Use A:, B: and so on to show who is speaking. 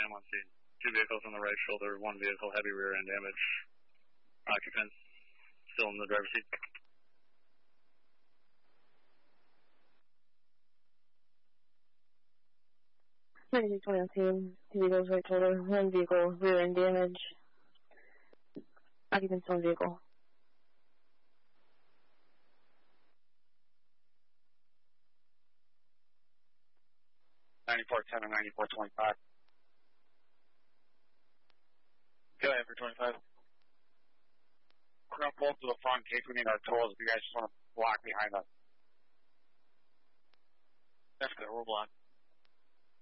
A: 10 on scene. 2 vehicles on the right shoulder, 1 vehicle heavy rear end damage. Occupant still in the driver's seat.
B: 9620 on scene. 2 vehicles right shoulder, 1 vehicle rear end damage. Occupant still in vehicle.
C: $9410 and $9425.
D: Go ahead for 25.
C: We're going to pull to the front in case we need our tools if you guys just want to block behind us.
D: That's good, we'll block.